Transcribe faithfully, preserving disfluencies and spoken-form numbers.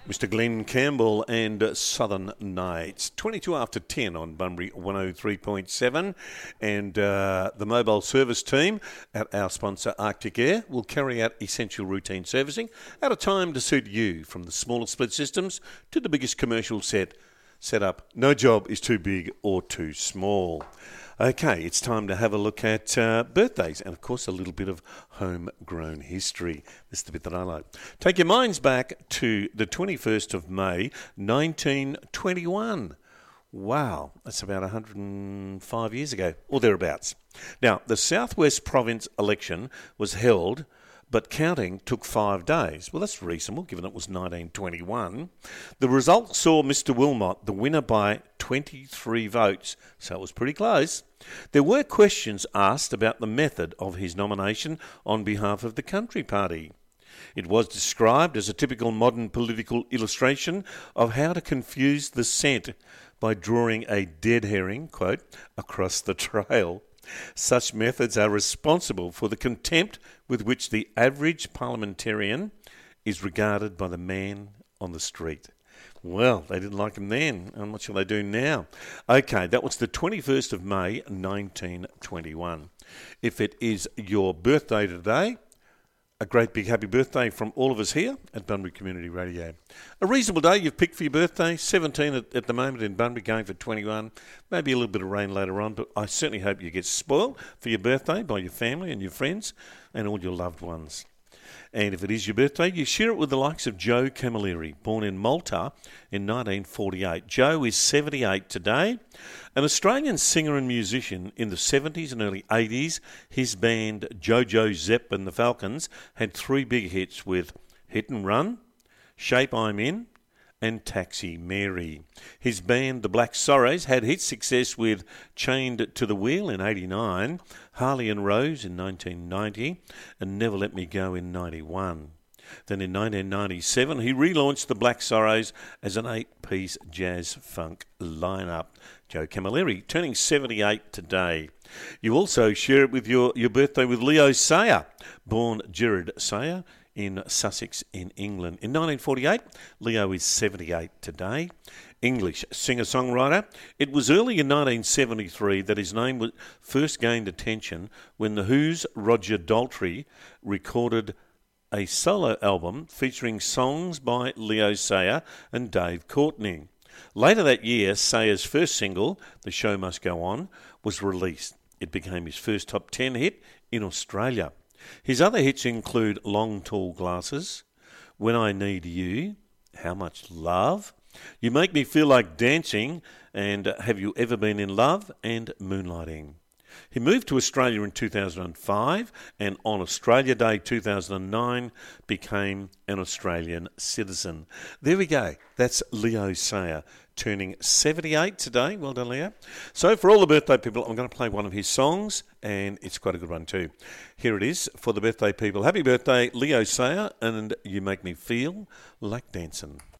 Mister Glenn Campbell and uh, Southern Nights. twenty-two after ten on Bunbury one oh three point seven. And uh, the mobile service team at our sponsor Arctic Air will carry out essential routine servicing at a time to suit you, from the smallest split systems to the biggest commercial set set up. No job is too big or too small. Okay, it's time to have a look at uh, birthdays and, of course, a little bit of homegrown history. This is the bit that I like. Take your minds back to the twenty-first of May, nineteen twenty-one. Wow, that's about one hundred five years ago, or thereabouts. Now, the Southwest Province election was held, but counting took five days. Well, that's reasonable, given it was nineteen twenty-one. The result saw Mister Wilmot the winner by twenty-three votes, so it was pretty close. There were questions asked about the method of his nomination on behalf of the Country Party. It was described as a typical modern political illustration of how to confuse the scent by drawing a dead herring, quote, across the trail. Such methods are responsible for the contempt with which the average parliamentarian is regarded by the man on the street. Well, they didn't like him then. I'm not sure they do now. Okay, that was the twenty-first of May, nineteen twenty-one. If it is your birthday today, a great big happy birthday from all of us here at Bunbury Community Radio. A reasonable day you've picked for your birthday, seventeen at, at the moment in Bunbury, going for twenty-one. Maybe a little bit of rain later on, but I certainly hope you get spoiled for your birthday by your family and your friends and all your loved ones. And if it is your birthday, you share it with the likes of Joe Camilleri, born in Malta in nineteen forty-eight. Joe is seventy-eight today. An Australian singer and musician in the seventies and early eighties, his band Jojo Zepp and the Falcons had three big hits with Hit and Run, Shape I'm In, and Taxi Mary. His band, the Black Sorrows, had hit success with Chained to the Wheel in eighty-nine, Harley and Rose in nineteen ninety, and Never Let Me Go in ninety-one. Then in nineteen ninety-seven, he relaunched the Black Sorrows as an eight-piece jazz-funk lineup. Joe Camilleri, turning seventy-eight today. You also share it with your, your birthday with Leo Sayer, born Gerard Sayer, in Sussex in England. In nineteen forty-eight, Leo is seventy-eight today. English singer-songwriter. It was early in nineteen seventy-three that his name was first gained attention when The Who's Roger Daltrey recorded a solo album featuring songs by Leo Sayer and Dave Courtney. Later that year, Sayer's first single, The Show Must Go On, was released. It became his first top ten hit in Australia. His other hits include Long Tall Glasses, When I Need You, How Much Love, You Make Me Feel Like Dancing, and Have You Ever Been in Love, and Moonlighting. He moved to Australia in two thousand five and on Australia Day two thousand nine became an Australian citizen. There we go. That's Leo Sayer, turning seventy-eight today. Well done, Leo. So for all the birthday people, I'm going to play one of his songs, and it's quite a good one too. Here it is for the birthday people. Happy birthday, Leo Sayer, and You Make Me Feel Like Dancing.